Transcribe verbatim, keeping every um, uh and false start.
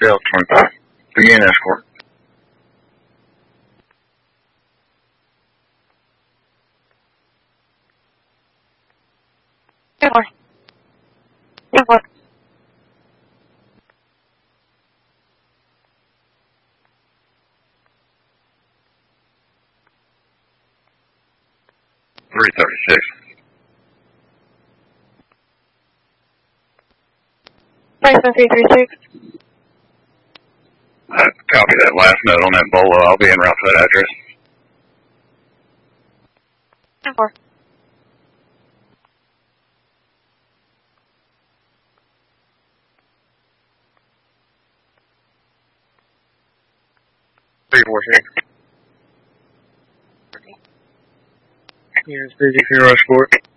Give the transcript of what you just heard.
Delta twenty-five. Begin escort. Two four. Two four. three thirty-six. Bryson three three six. Uh, copy that last note on that bolo. I'll be en route to that address. Two four. three four six. Here's busy for your escort.